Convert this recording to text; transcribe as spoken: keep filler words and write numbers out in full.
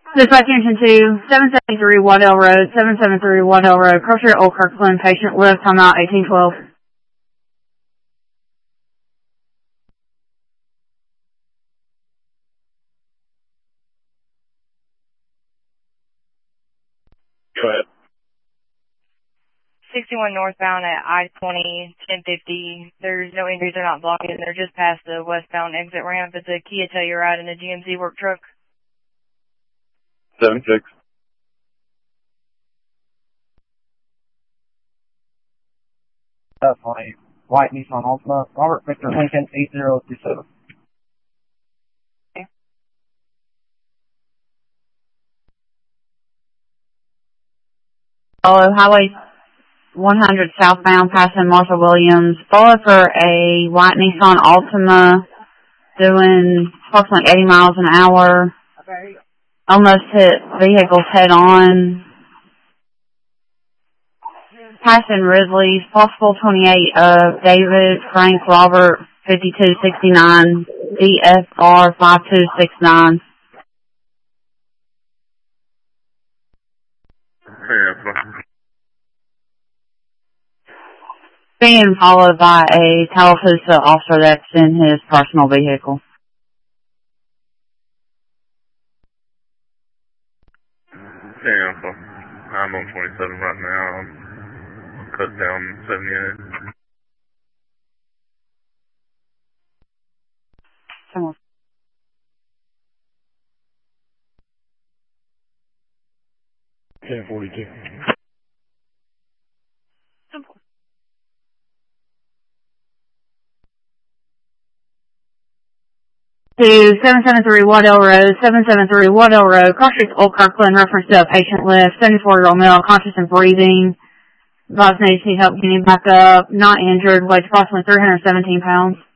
Dispatch attention to seven seventy-three Waddell Road, seven seventy-three Waddell Road, Crusher at Old Kirkland, patient lift, timeout eighteen twelve. Go ahead. sixty-one northbound at I twenty, ten fifty. There's no injuries, they're not blocking. They're just past the westbound exit ramp. It's a Kia Telluride and a G M C work truck. seven six. That's my white Nissan Altima, Robert Victor Lincoln eight zero two seven. Okay. Follow Highway one hundred southbound, passing Marshall Williams. Follow for a white Nissan Altima doing approximately eighty miles an hour. Okay. Almost hit vehicles head on. Passing Ridley's, possible twenty-eight of David Frank Robert fifty-two sixty-nine D F R five two six nine. Being followed by a Tallapoosa officer that's in his personal vehicle. Yeah, I'm on twenty-seven right now. I'm cut down seventy-eight. Someone. ten forty-two. To seven seventy-three Waddell Road, seven seventy-three Waddell Road, Cross Street Old Kirkland, reference to a patient lift, seventy-four-year-old male, conscious and breathing. Advised needs to help getting back up, not injured, weighs approximately three hundred seventeen pounds.